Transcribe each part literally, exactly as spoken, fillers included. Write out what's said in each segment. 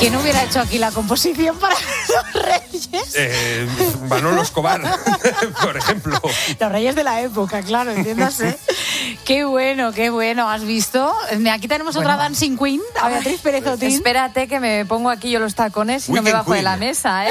¿Quién hubiera hecho aquí la composición para los reyes? Eh, Manolo Escobar, por ejemplo. Los reyes de la época, claro, entiéndase. Qué bueno, qué bueno, ¿has visto? Aquí tenemos bueno, otra Dancing Queen, a Beatriz Pérez Otín. Espérate que me pongo aquí yo los tacones y Weekend no me bajo Queen. De la mesa, ¿eh?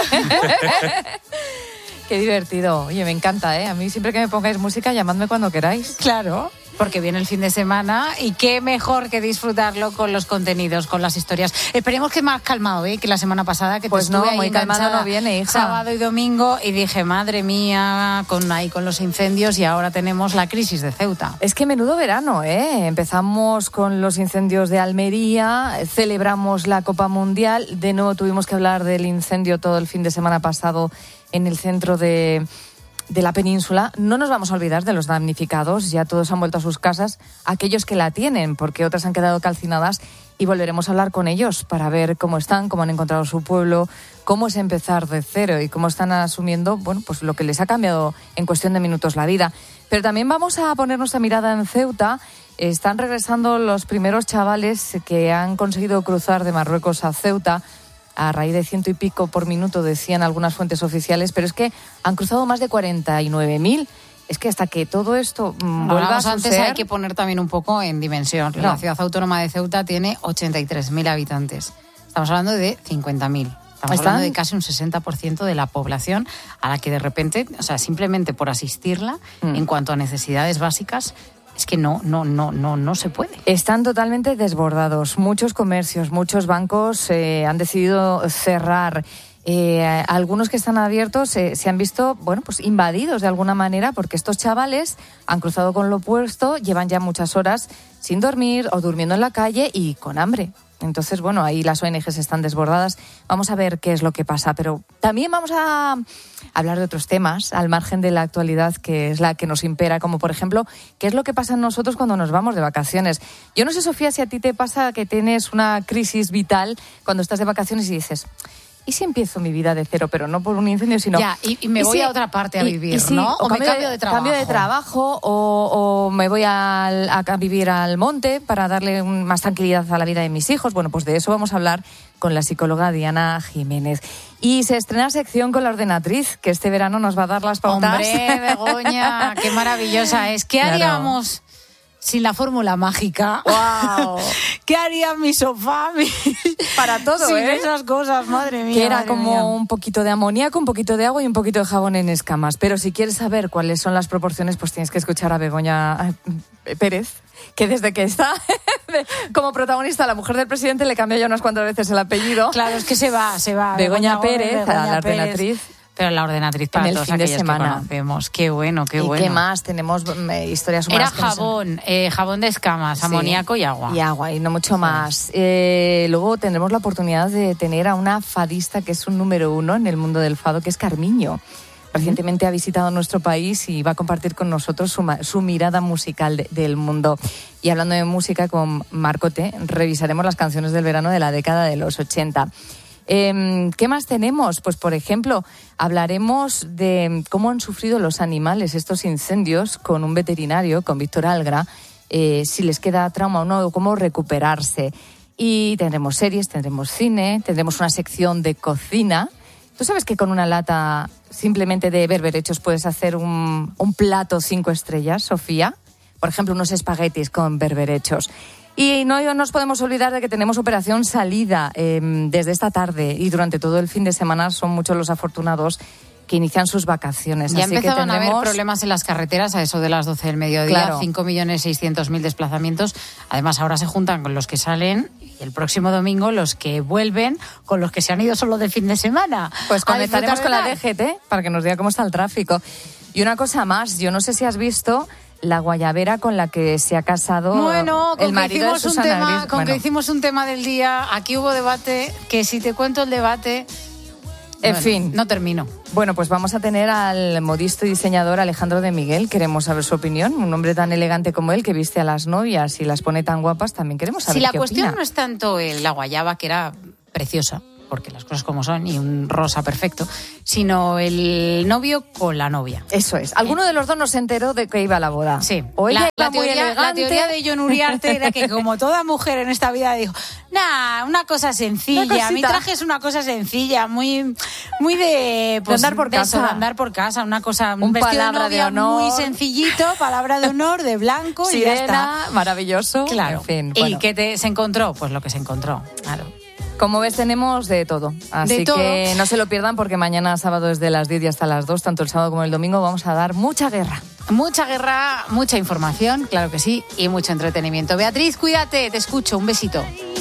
Qué divertido. Oye, me encanta, ¿eh? A mí siempre que me pongáis música, llamadme cuando queráis. Claro. Porque viene el fin de semana y qué mejor que disfrutarlo con los contenidos, con las historias. Esperemos que más calmado, ¿eh? Que la semana pasada que pues te estuve no, ahí muy calmado no viene, hija. Sábado y domingo y dije, madre mía, con ahí con los incendios y ahora tenemos la crisis de Ceuta. Es que menudo verano, ¿eh? Empezamos con los incendios de Almería, celebramos la Copa Mundial, de nuevo tuvimos que hablar del incendio todo el fin de semana pasado en el centro de... de la península. No nos vamos a olvidar de los damnificados, ya todos han vuelto a sus casas, aquellos que la tienen, porque otras han quedado calcinadas, y volveremos a hablar con ellos para ver cómo están, cómo han encontrado su pueblo, cómo es empezar de cero y cómo están asumiendo, bueno, pues lo que les ha cambiado en cuestión de minutos la vida. Pero también vamos a poner nuestra mirada en Ceuta. Están regresando los primeros chavales que han conseguido cruzar de Marruecos a Ceuta, a raíz de ciento y pico por minuto, decían algunas fuentes oficiales, pero es que han cruzado más de cuarenta y nueve mil. Es que hasta que todo esto mmm, vuelva a suceder... Antes hay que poner también un poco en dimensión. No. La ciudad autónoma de Ceuta tiene ochenta y tres mil habitantes. Estamos hablando de cincuenta mil. Estamos ¿Están? hablando de casi un sesenta por ciento de la población a la que de repente, o sea, simplemente por asistirla, mm. en cuanto a necesidades básicas, es que no, no, no, no, no se puede. Están totalmente desbordados. Muchos comercios, muchos bancos eh, han decidido cerrar. Eh, algunos que están abiertos eh, se han visto, bueno, pues invadidos de alguna manera, porque estos chavales han cruzado con lo opuesto, llevan ya muchas horas sin dormir o durmiendo en la calle y con hambre. Entonces, bueno, ahí las O N Ges están desbordadas. Vamos a ver qué es lo que pasa, pero también vamos a hablar de otros temas al margen de la actualidad, que es la que nos impera, como por ejemplo, qué es lo que pasa en nosotros cuando nos vamos de vacaciones. Yo no sé, Sofía, si a ti te pasa que tienes una crisis vital cuando estás de vacaciones y dices... ¿Y si empiezo mi vida de cero, pero no por un incendio, sino... Ya, y, y me y voy si, a otra parte a vivir, y, y si, ¿no? O, o me cambio de, de trabajo. Cambio de trabajo, o, o me voy al, a, a vivir al monte para darle un, más tranquilidad a la vida de mis hijos. Bueno, pues de eso vamos a hablar con la psicóloga Diana Jiménez. Y se estrena sección con la ordenatriz, que este verano nos va a dar las pautas. ¡Hombre, Begoña! ¡Qué maravillosa es! ¿Qué claro. haríamos sin la fórmula mágica? ¡Wow! ¿Qué haría mi sofá? Mi... Para todo, sin ¿eh? esas cosas, madre mía. Que era madre como mía. un poquito de amoníaco, un poquito de agua y un poquito de jabón en escamas. Pero si quieres saber cuáles son las proporciones, pues tienes que escuchar a Begoña Pérez, que desde que está como protagonista, la mujer del presidente, le cambió ya unas cuantas veces el apellido. Claro, es que se va, se va. Begoña, Begoña Pérez, Begoña la Pérez. ordenatriz. Pero la ordenatriz para en el todos fin de aquellos semana. que conocemos. Qué bueno, qué ¿Y bueno. qué más? Tenemos eh, historias humanas. Era jabón, nos... eh, jabón de escamas, sí. amoníaco y agua. Y agua, y no mucho sí. más. Eh, luego tendremos la oportunidad de tener a una fadista que es un número uno en el mundo del fado, que es Carmiño. Recientemente uh-huh. ha visitado nuestro país y va a compartir con nosotros su, su mirada musical de, del mundo. Y hablando de música, con Marcote, revisaremos las canciones del verano de la década de los ochenta. Eh, ¿Qué más tenemos? Pues, por ejemplo, hablaremos de cómo han sufrido los animales estos incendios con un veterinario, con Víctor Algra, eh, si les queda trauma o no, cómo recuperarse. Y tendremos series, tendremos cine, tendremos una sección de cocina. ¿Tú sabes que con una lata simplemente de berberechos puedes hacer un, un plato cinco estrellas, Sofía? Por ejemplo, unos espaguetis con berberechos. Y no nos podemos olvidar de que tenemos operación salida eh, desde esta tarde y durante todo el fin de semana son muchos los afortunados que inician sus vacaciones. Ya Así empezaban que tendremos... a haber problemas en las carreteras a eso de las doce del mediodía, claro. cinco millones seiscientos mil desplazamientos. Además, ahora se juntan con los que salen y el próximo domingo los que vuelven con los que se han ido solo de fin de semana. Pues conectaremos con la D G T para que nos diga cómo está el tráfico. Y una cosa más, yo no sé si has visto... la guayabera con la que se ha casado bueno, el marido de Susana tema, Griso. Con bueno. que hicimos un tema del día, aquí hubo debate, que si te cuento el debate... En bueno, fin. No termino. Bueno, pues vamos a tener al modisto y diseñador Alejandro de Miguel. Queremos saber su opinión. Un hombre tan elegante como él, que viste a las novias y las pone tan guapas, también queremos saber si qué la cuestión opina. no es tanto el, la guayaba, que era preciosa, porque las cosas como son, y un rosa perfecto, sino el novio con la novia. Eso es. Alguno de los dos no se enteró de que iba a la boda. Sí. O ella la, iba la, muy teoría, elegante. la teoría de Jon Uriarte era que, como toda mujer en esta vida, dijo, nah, una cosa sencilla, Una mi traje es una cosa sencilla, muy, muy de, pues, de andar por de casa. Eso, de andar por casa, una cosa, un, un vestido palabra de novia de honor. muy sencillito, palabra de honor, de blanco y ya está. Sirena, maravilloso. Claro. En fin, ¿Y bueno. qué te, se encontró? Pues lo que se encontró, claro. Como ves, tenemos de todo. Así De todo. que no se lo pierdan, porque mañana sábado desde las diez y hasta las dos, tanto el sábado como el domingo, vamos a dar mucha guerra. Mucha guerra, mucha información, claro que sí, y mucho entretenimiento. Beatriz, cuídate, te escucho, un besito.